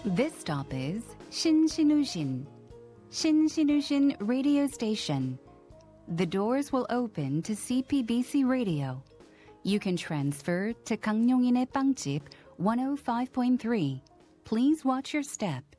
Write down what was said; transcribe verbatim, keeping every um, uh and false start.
This stop is Shinsinushin, Shinsinushin radio station. The doors will open to C P B C radio. You can transfer to 강용인의 빵집 one oh five point three. Please watch your step.